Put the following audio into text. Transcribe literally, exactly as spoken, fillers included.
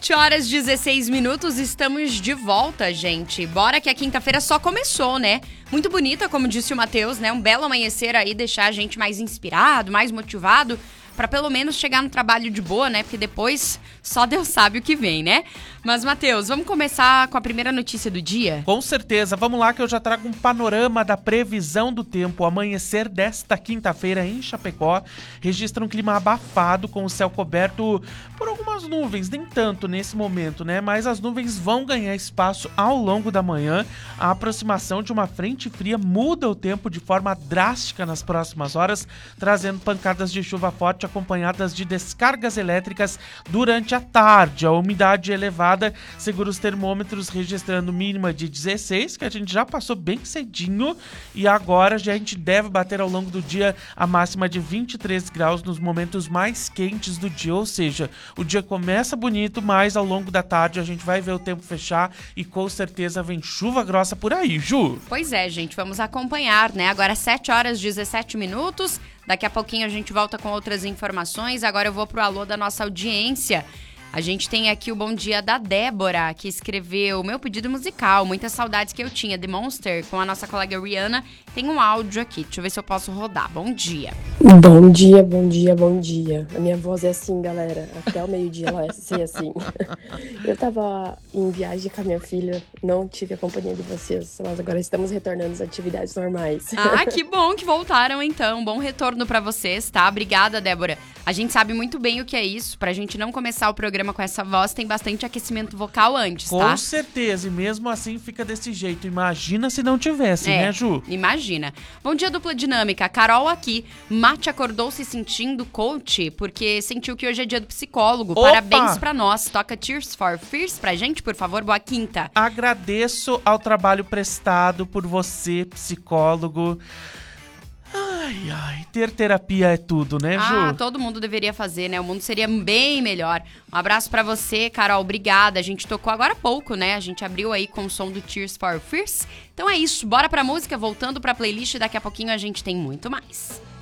sete horas e dezesseis minutos, estamos de volta, gente. Bora que a quinta-feira só começou, né? Muito bonita, como disse o Matheus, né? Um belo amanhecer aí, deixar a gente mais inspirado, mais motivado, pra pelo menos chegar no trabalho de boa, né? Porque depois só Deus sabe o que vem, né? Mas, Matheus, vamos começar com a primeira notícia do dia? Com certeza. Vamos lá que eu já trago um panorama da previsão do tempo. O amanhecer desta quinta-feira em Chapecó registra um clima abafado, com o céu coberto por algumas nuvens. Nem tanto nesse momento, né? Mas as nuvens vão ganhar espaço ao longo da manhã. A aproximação de uma frente fria muda o tempo de forma drástica nas próximas horas, trazendo pancadas de chuva forte acompanhadas de descargas elétricas durante a tarde. A umidade elevada segura os termômetros registrando mínima de dezesseis, que a gente já passou bem cedinho, e agora já a gente deve bater ao longo do dia a máxima de vinte e três graus nos momentos mais quentes do dia, ou seja, o dia começa bonito, mas ao longo da tarde a gente vai ver o tempo fechar e com certeza vem chuva grossa por aí, Ju. Pois é, gente, vamos acompanhar, né? Agora sete horas e dezessete minutos, daqui a pouquinho a gente volta com outras informações. Agora eu vou pro alô da nossa audiência. A gente tem aqui o bom dia da Débora, que escreveu: meu pedido musical, muitas saudades que eu tinha, The Monster, com a nossa colega Rihanna. Tem um áudio aqui, deixa eu ver se eu posso rodar. Bom dia. Bom dia, bom dia, bom dia. A minha voz é assim, galera, até o meio-dia ela é assim, assim. Eu tava em viagem com a minha filha, não tive a companhia de vocês, mas agora estamos retornando às atividades normais. Ah, que bom que voltaram então, bom retorno pra vocês, tá? Obrigada, Débora. A gente sabe muito bem o que é isso, pra gente não começar o programa com essa voz, tem bastante aquecimento vocal antes, Com tá? Com certeza, e mesmo assim fica desse jeito. Imagina se não tivesse, é, né, Ju? Imagina. Bom dia, dupla dinâmica. Carol aqui. Mate acordou se sentindo coach, porque sentiu que hoje é dia do psicólogo. Opa! Parabéns pra nós. Toca Tears for Fears pra gente, por favor. Boa quinta. Agradeço ao trabalho prestado por você, psicólogo. Ai, ai, ter terapia é tudo, né, Ju? Ah, todo mundo deveria fazer, né? O mundo seria bem melhor. Um abraço pra você, Carol. Obrigada. A gente tocou agora há pouco, né? A gente abriu aí com o som do Tears for Fears. Então é isso. Bora pra música. Voltando pra playlist. Daqui a pouquinho a gente tem muito mais.